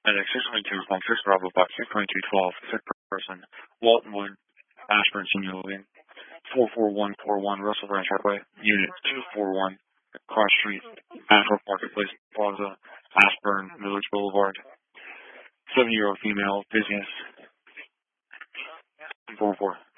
FedEx 622.6 Bravo Box 62212, sick person, Walton Wood, Ashburn, Senior Living, 44141 Russell Branch Highway, Unit 241, Cross Street, Ashford Marketplace Plaza, Ashburn, Village Boulevard. 7-year-old female, business, 44.